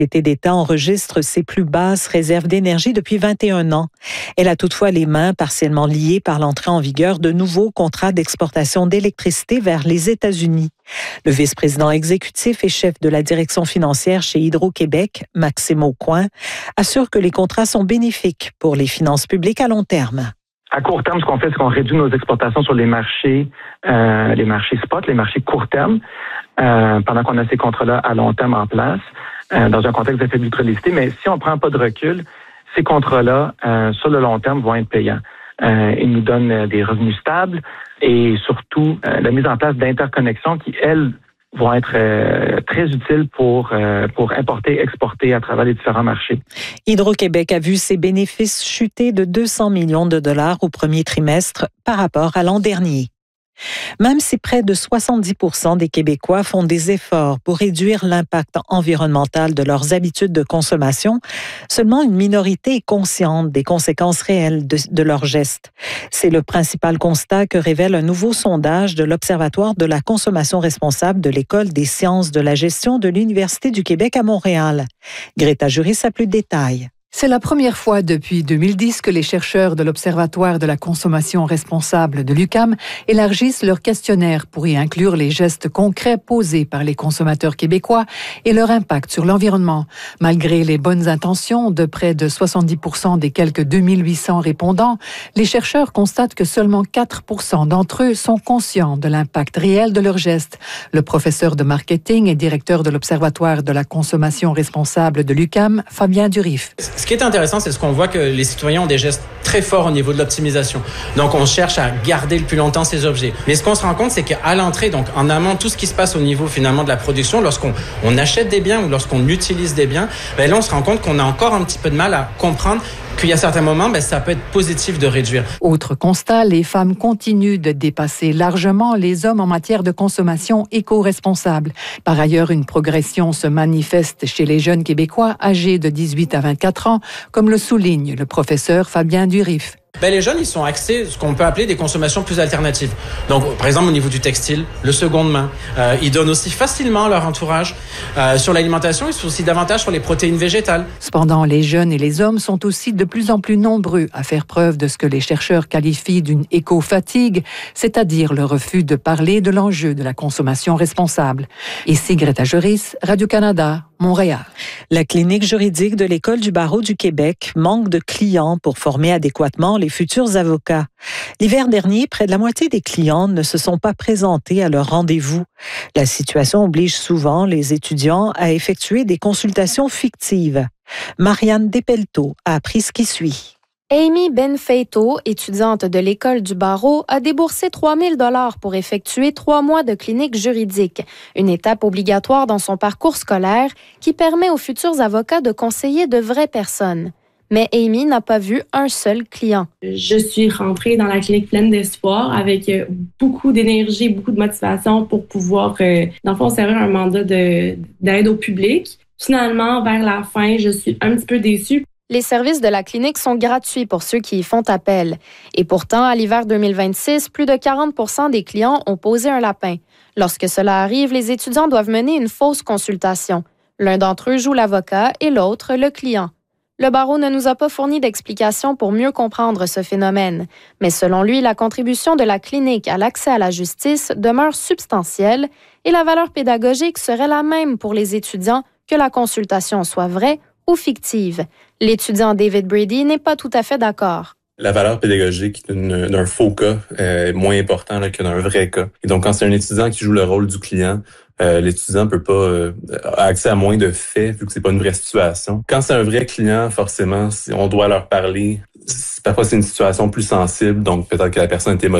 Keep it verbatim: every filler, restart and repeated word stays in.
Société d'État enregistre ses plus basses réserves d'énergie depuis vingt et un ans. Elle a toutefois les mains partiellement liées par l'entrée en vigueur de nouveaux contrats d'exportation d'électricité vers les États-Unis. Le vice-président exécutif et chef de la direction financière chez Hydro-Québec, Maxime Aucoin, assure que les contrats sont bénéfiques pour les finances publiques à long terme. À court terme, ce qu'on fait, c'est qu'on réduit nos exportations sur les marchés, euh, les marchés spot, les marchés court terme, euh, pendant qu'on a ces contrats-là à long terme en place, euh, dans un contexte d'effet neutralité. Mais si on ne prend pas de recul, ces contrats-là, euh, sur le long terme, vont être payants. Euh, ils nous donnent des revenus stables et surtout euh, la mise en place d'interconnexions qui, elles, vont être euh, très utiles pour, euh, pour importer, exporter à travers les différents marchés. Hydro-Québec a vu ses bénéfices chuter de deux cents millions de dollars au premier trimestre par rapport à l'an dernier. Même si près de soixante-dix pour cent des Québécois font des efforts pour réduire l'impact environnemental de leurs habitudes de consommation, seulement une minorité est consciente des conséquences réelles de, de leurs gestes. C'est le principal constat que révèle un nouveau sondage de l'Observatoire de la consommation responsable de l'École des sciences de la gestion de l'Université du Québec à Montréal. Greta Juris a plus de détails. C'est la première fois depuis deux mille dix que les chercheurs de l'Observatoire de la consommation responsable de l'U Q A M élargissent leur questionnaire pour y inclure les gestes concrets posés par les consommateurs québécois et leur impact sur l'environnement. Malgré les bonnes intentions de près de soixante-dix pour cent des quelques deux mille huit cents répondants, les chercheurs constatent que seulement quatre pour cent d'entre eux sont conscients de l'impact réel de leurs gestes. Le professeur de marketing et directeur de l'Observatoire de la consommation responsable de l'U Q A M, Fabien Durif. Ce qui est intéressant, c'est ce qu'on voit que les citoyens ont des gestes très forts au niveau de l'optimisation. Donc, on cherche à garder le plus longtemps ces objets. Mais ce qu'on se rend compte, c'est qu'à l'entrée, donc en amont, tout ce qui se passe au niveau finalement de la production, lorsqu'on on achète des biens ou lorsqu'on utilise des biens, ben là, on se rend compte qu'on a encore un petit peu de mal à comprendre qu'il y a certains moments, ben, ça peut être positif de réduire. Autre constat, les femmes continuent de dépasser largement les hommes en matière de consommation éco-responsable. Par ailleurs, une progression se manifeste chez les jeunes Québécois âgés de dix-huit à vingt-quatre ans, comme le souligne le professeur Fabien Durif. Ben, les jeunes, ils sont axés ce qu'on peut appeler des consommations plus alternatives. Donc, par exemple, au niveau du textile, le seconde main. Euh, ils donnent aussi facilement à leur entourage. Euh, sur l'alimentation, ils sont aussi davantage sur les protéines végétales. Cependant, les jeunes et les hommes sont aussi de plus en plus nombreux à faire preuve de ce que les chercheurs qualifient d'une éco-fatigue, c'est-à-dire le refus de parler de l'enjeu de la consommation responsable. Ici Greta Juris, Radio-Canada, Montréal. La clinique juridique de l'École du barreau du Québec manque de clients pour former adéquatement les futurs avocats. L'hiver dernier, près de la moitié des clients ne se sont pas présentés à leur rendez-vous. La situation oblige souvent les étudiants à effectuer des consultations fictives. Marianne Despelteaux a appris ce qui suit. Amy Benfeito, étudiante de l'École du barreau, a déboursé trois mille dollars pour effectuer trois mois de clinique juridique, une étape obligatoire dans son parcours scolaire qui permet aux futurs avocats de conseiller de vraies personnes. Mais Amy n'a pas vu un seul client. Je suis rentrée dans la clinique pleine d'espoir avec beaucoup d'énergie, beaucoup de motivation pour pouvoir, euh, dans le fond, servir un mandat de, d'aide au public. Finalement, vers la fin, je suis un petit peu déçue. Les services de la clinique sont gratuits pour ceux qui y font appel. Et pourtant, à l'hiver deux mille vingt-six, plus de quarante pour cent des clients ont posé un lapin. Lorsque cela arrive, les étudiants doivent mener une fausse consultation. L'un d'entre eux joue l'avocat et l'autre le client. Le barreau ne nous a pas fourni d'explications pour mieux comprendre ce phénomène. Mais selon lui, la contribution de la clinique à l'accès à la justice demeure substantielle et la valeur pédagogique serait la même pour les étudiants que la consultation soit vraie ou fictive. L'étudiant David Brady n'est pas tout à fait d'accord. La valeur pédagogique d'une, d'un faux cas est moins importante là, que d'un vrai cas. Et donc, quand c'est un étudiant qui joue le rôle du client, euh, l'étudiant peut pas euh, a accès à moins de faits vu que c'est pas une vraie situation. Quand c'est un vrai client, forcément, on doit leur parler. Parfois, c'est une situation plus sensible, donc peut-être que la personne est émotive.